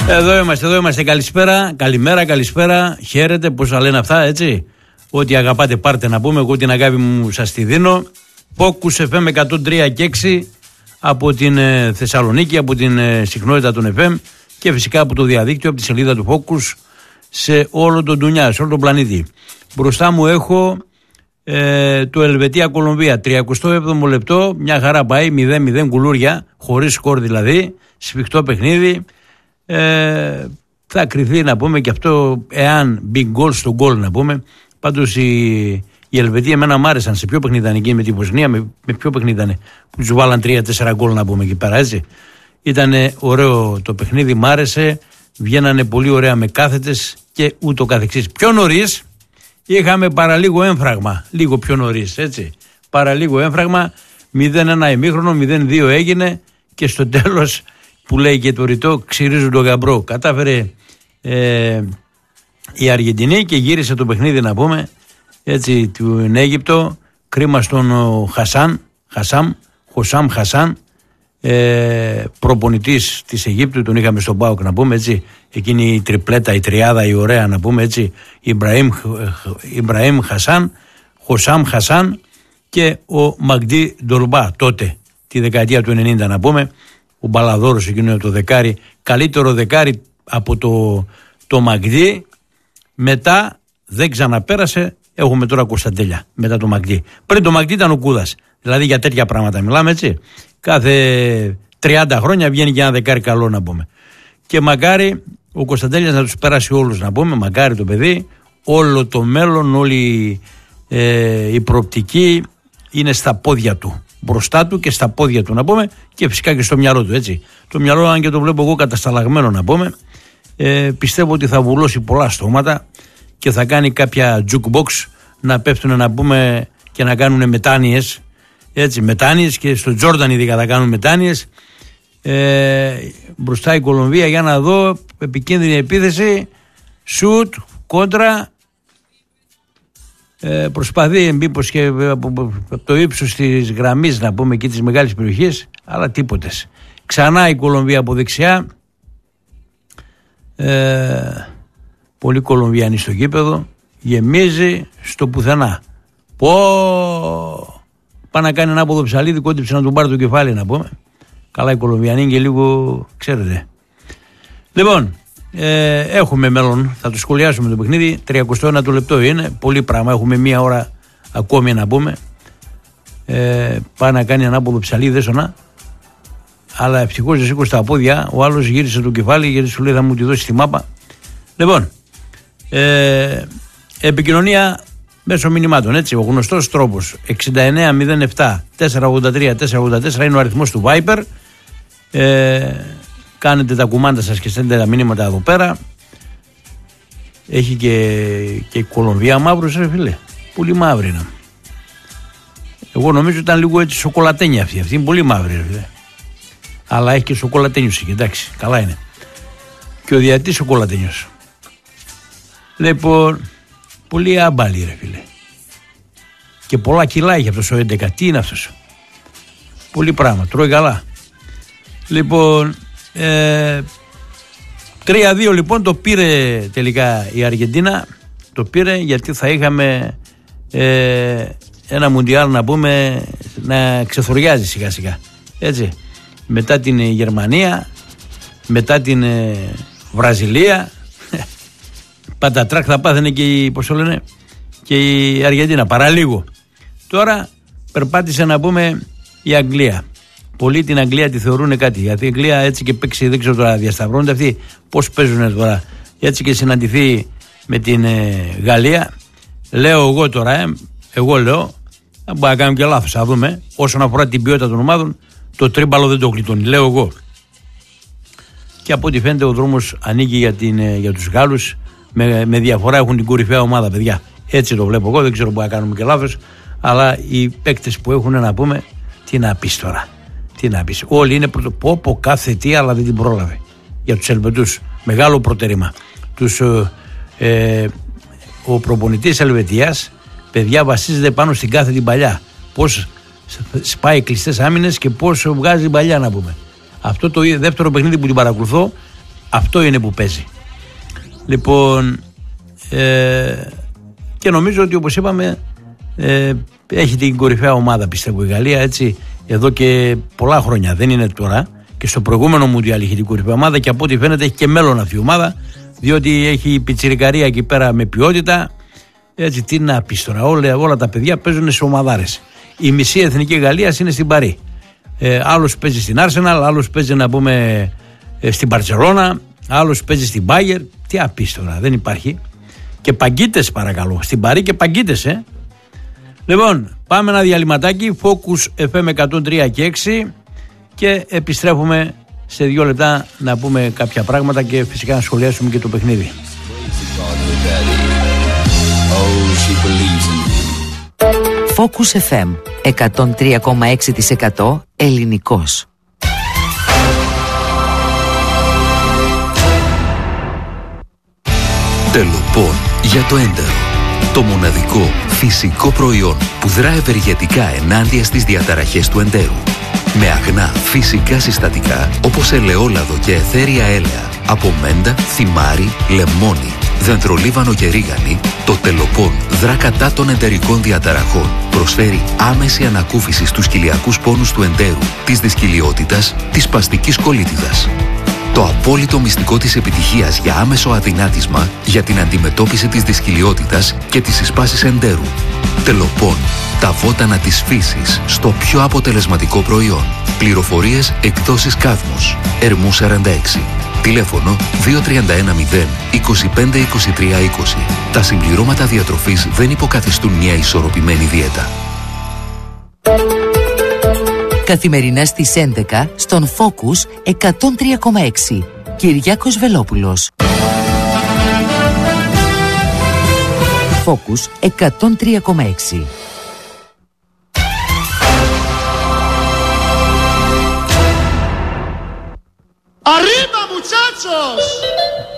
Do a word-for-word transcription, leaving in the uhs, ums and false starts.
Εδώ είμαστε, εδώ είμαστε. Καλησπέρα, καλημέρα, καλησπέρα. Χαίρετε, πώς θα λένε αυτά, έτσι. Ό,τι αγαπάτε πάρτε να πούμε. Εγώ την αγάπη μου σας τη δίνω. Focus εφ εμ εκατόν τρία και έξι από την ε, Θεσσαλονίκη, από την ε, συχνότητα των εφ εμ και φυσικά από το διαδίκτυο, από τη σελίδα του Focus σε όλο τον ντουνιά, σε όλο τον πλανήτη. Μπροστά μου έχω ε, το Ελβετία Κολομβία, τριακοστό έβδομο λεπτό, μια χαρά πάει, μηδέν μηδέν κουλούρια, χωρίς σκορ δηλαδή, σφιχτό παιχνίδι. Ε, θα κρυθεί να πούμε και αυτό εάν μπει γκολ στο γκολ να πούμε. Πάντως η, η Ελβετία εμένα μ' άρεσαν. Σε ποιο παιχνίδι ήταν εκεί με τη Βοσνία, με, με ποιο παιχνίδι ήταν που τους βάλαν τρία τέσσερα γκολ να πούμε εκεί πέρα, έτσι. Ήτανε ωραίο το παιχνίδι, μ' άρεσε, βγαίνανε πολύ ωραία με κάθετες και ούτω καθεξής. Πιο νωρίς είχαμε παραλίγο έμφραγμα, λίγο πιο νωρίς, έτσι. Παραλίγο έμφραγμα, μηδέν ένα ημίχρονο, μηδέν δύο έγινε και στο τέλος που λέει και το ρητό, ξυρίζουν τον γαμπρό. Κατάφερε ε, η Αργεντινή και γύρισε το παιχνίδι να πούμε, έτσι, του Αίγυπτο. Κρίμα στον Χασάν, Χασάμ, Χωσάμ Χασάν, ε, προπονητής της Αιγύπτου, τον είχαμε στον ΠΑΟΚ να πούμε, έτσι, εκείνη η τριπλέτα, η τριάδα, η ωραία να πούμε, έτσι, Ιμπραήμ, Ιμπραήμ Χασάν, Χωσάμ Χασάν και ο Μαγντί Ντορμπά τότε, τη δεκαετία του ενενήντα να πούμε, ο Μπαλαδόρος εκείνο το δεκάρι, καλύτερο δεκάρι από το, το Μαγντί. Μετά δεν ξαναπέρασε, έχουμε τώρα Κωνσταντέλια μετά το Μαγντί. Πριν το Μαγντί ήταν ο Κούδας, δηλαδή για τέτοια πράγματα μιλάμε, έτσι. Κάθε τριάντα χρόνια βγαίνει και ένα δεκάρι καλό να πούμε. Και μακάρι ο Κωνσταντέλιας να τους περάσει όλους να πούμε, μακάρι το παιδί, όλο το μέλλον, όλη ε, η προοπτική είναι στα πόδια του. Μπροστά του και στα πόδια του να πούμε και φυσικά και στο μυαλό του, έτσι. Το μυαλό, αν και το βλέπω εγώ κατασταλαγμένο να πούμε, ε, πιστεύω ότι θα βουλώσει πολλά στόματα και θα κάνει κάποια jukebox να πέφτουν να πούμε και να κάνουν μετάνοιες, έτσι, μετάνοιες, και στο Τζόρνταν ειδικά θα κάνουν μετάνοιες. Ε, μπροστά η Κολομβία, για να δω, επικίνδυνη επίθεση, σουτ, κόντρα. Ε, προσπαθεί μήπως και από, από το ύψος της γραμμής να πούμε και της μεγάλης περιοχής, αλλά τίποτες. Ξανά η Κολομβία από δεξιά, ε, πολύ Κολομβιανή στο γήπεδο, γεμίζει στο πουθενά. Πω, πάει να κάνει ένα άποδο ψαλίδι, κόντυψε να τον πάρει το κεφάλι να πούμε. Καλά η Κολομβιανή και λίγο, ξέρετε. Λοιπόν, Ε, έχουμε μέλλον, θα το σχολιάσουμε το παιχνίδι. τριακοστό ένατο λεπτό είναι, πολύ πράγμα. Έχουμε μία ώρα ακόμη να πούμε. Ε, πάει να κάνει ανάποδο ψαλίδι, δέσονα. Αλλά ευτυχώς δεν σήκωσε τα πόδια. Ο άλλος γύρισε το κεφάλι γιατί σου λέει θα μου τη δώσει τη μάπα. Λοιπόν, ε, επικοινωνία μέσω μηνυμάτων, έτσι. Ο γνωστός τρόπος εξήντα εννέα μηδέν επτά τετρακόσια ογδόντα τρία τετρακόσια ογδόντα τέσσερα είναι ο αριθμός του Viber. Ε, Κάνετε τα κουμάντα σας και στέλνετε τα μηνύματα εδώ πέρα. Έχει και, και η Κολομβία μαύρους, ρε φίλε. Πολύ μαύρη είναι. Εγώ νομίζω ήταν λίγο έτσι σοκολατένια αυτή. Αυτή είναι πολύ μαύρη, ρε φίλε. Αλλά έχει και σοκολατένιους εκεί, εντάξει, καλά είναι. Και ο διατής σοκολατένιος. Λοιπόν, πολύ άμπαλη, ρε φίλε. Και πολλά κιλά έχει αυτός ο έντεκα. Τι είναι αυτός? Πολύ πράγμα, τρώει καλά. Λοιπόν, Ε, τρία δύο λοιπόν το πήρε τελικά η Αργεντίνα. Το πήρε γιατί θα είχαμε ε, ένα μουντιάλ να πούμε να ξεθοριάζει σιγά σιγά, έτσι. Μετά την Γερμανία, μετά την ε, Βραζιλία, πατατράκ θα πάθαινε και η, πώς το λένε, και η Αργεντίνα παραλίγο. Τώρα περπάτησε να πούμε η Αγγλία. Πολλοί την Αγγλία τη θεωρούν κάτι. Γιατί η Αγγλία έτσι και παίξει, δεν ξέρω τώρα, διασταυρώνονται αυτοί πώς παίζουν τώρα. Έτσι και συναντηθεί με την ε, Γαλλία. Λέω εγώ τώρα, ε, εγώ λέω, μπορεί να κάνουμε και λάθος, θα δούμε. Όσον αφορά την ποιότητα των ομάδων, το τρίμπαλο δεν το γλιτώνει. Λέω εγώ. Και από ό,τι φαίνεται ο δρόμος ανοίγει για, την, ε, για τους Γάλλους. Με, με διαφορά έχουν την κορυφαία ομάδα, παιδιά. Έτσι το βλέπω εγώ. Δεν ξέρω, μπορεί να κάνουμε και λάθος. Αλλά οι παίκτες που έχουν να πούμε, τι να πεις τώρα. Τι να πεις, όλοι είναι πρωτοπόπο κάθε τι, αλλά δεν την πρόλαβε. Για τους Ελβετούς, μεγάλο προτερήμα. Τους, ε, ο προπονητής Ελβετίας, παιδιά, βασίζεται πάνω στην κάθε την παλιά. Πώς σπάει κλειστές άμυνες και πώς βγάζει παλιά να πούμε. Αυτό το δεύτερο παιχνίδι που την παρακολουθώ, Αυτό είναι που παίζει. Λοιπόν, ε, και νομίζω ότι όπως είπαμε ε, έχει την κορυφαία ομάδα, πιστεύω, η Γαλλία, έτσι, εδώ και πολλά χρόνια, δεν είναι τώρα. Και στο προηγούμενο Μουντιάλ είχε την κορυφαία ομάδα και από ό,τι φαίνεται έχει και μέλλον αυτή η ομάδα, διότι έχει πιτσιρικαρία εκεί πέρα με ποιότητα. Έτσι, τι να πεις τώρα, όλα, όλα τα παιδιά παίζουν σε ομαδάρες. Η μισή εθνική Γαλλίας είναι στην Παρί. Ε, άλλος παίζει στην Arsenal, άλλος παίζει να πούμε ε, στην Μπαρτσελώνα, άλλος παίζει στην Bayern. Τι να πεις τώρα, δεν υπάρχει. Και παγκίτες παρακαλώ, στην Παρί και παγκίτες, ε. Λοιπόν, πάμε ένα διαλυματάκι, Focus εφ εμ εκατόν τρία και έξι και επιστρέφουμε σε δύο λεπτά να πούμε κάποια πράγματα και φυσικά να σχολιάσουμε και το παιχνίδι. Focus εφ εμ εκατόν τρία κόμμα έξι τοις εκατό ελληνικός. Τελοπών για το έντερο. Το μοναδικό φυσικό προϊόν που δρά ευεργετικά ενάντια στις διαταραχές του εντέρου. Με αγνά φυσικά συστατικά όπως ελαιόλαδο και αιθέρια έλαια, από μέντα, θυμάρι, λεμόνι, δεντρολίβανο και ρίγανη, το Τελοπών δρά κατά των εντερικών διαταραχών. Προσφέρει άμεση ανακούφιση στους κοιλιακούς πόνους του εντέρου, της δυσκυλιότητας, της σπαστικής κολίτιδας. Το απόλυτο μυστικό της επιτυχίας για άμεσο αδυνάτισμα για την αντιμετώπιση της δυσκυλιότητας και της συσπάσης εντέρου. Τελοπών, τα βότανα της φύσης στο πιο αποτελεσματικό προϊόν. Πληροφορίες εκδόσεις Κάδμος, Ερμού σαράντα έξι. Τηλέφωνο δύο τρία ένα μηδέν είκοσι πέντε είκοσι τρία είκοσι. Τα συμπληρώματα διατροφής δεν υποκαθιστούν μια ισορροπημένη δίαιτα. Καθημερινά στις έντεκα στον Focus εκατόν τρία κόμμα έξι. Κυριάκος Βελόπουλος. Focus εκατόν τρία κόμμα έξι. Arriba, muchachos!